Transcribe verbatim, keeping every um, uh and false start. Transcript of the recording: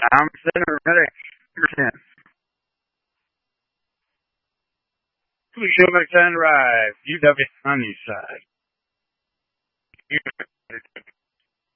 I'm center medic. Percent. Please show medic time arrive. U W on your side.